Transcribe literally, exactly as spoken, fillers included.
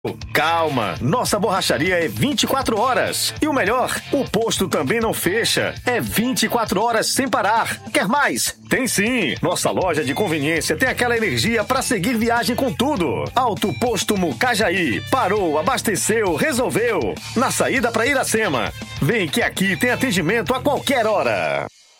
Calma, nossa borracharia é vinte e quatro horas. E o melhor, o posto também não fecha. É vinte e quatro horas sem parar. Quer mais? Tem sim. Nossa loja de conveniência tem aquela energia para seguir viagem com tudo. Alto Posto Mucajaí. Parou, abasteceu, resolveu. Na saída para Iracema. Vem que aqui tem atendimento a qualquer hora.